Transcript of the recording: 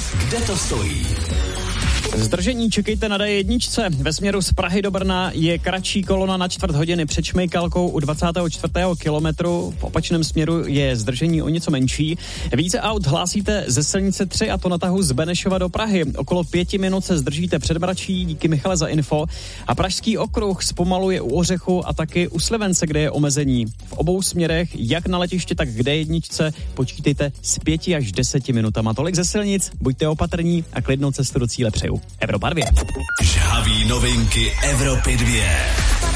Kde to stojí? Zdržení čekejte na D1. Ve směru z Prahy do Brna je kratší kolona na čtvrt hodiny před Šmejkalkou u 24. kilometru. V opačném směru je zdržení o něco menší. Více aut hlásíte ze silnice 3 a to na tahu z Benešova do Prahy. Okolo 5 minut se zdržíte před Bračí, díky Michale za info. A Pražský okruh zpomaluje u Ořechu a taky u Slivence, kde je omezení. V obou směrech, jak na letiště, tak k D1, počítejte s 5 až 10 minutama. Tolik ze silnic, buďte opatrní a klidnou cestu do cíle přeju. Evropa 2. Žhavý novinky Evropy 2.